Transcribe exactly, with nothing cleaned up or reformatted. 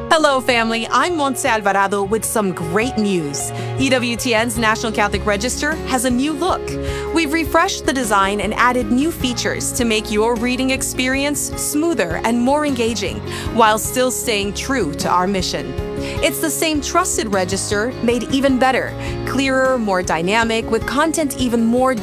Hello, family. I'm Montse Alvarado with some great news. E W T N's National Catholic Register has a new look. We've refreshed the design and added new features to make your reading experience smoother and more engaging, while still staying true to our mission. It's the same trusted register, made even better, clearer, more dynamic, with content even more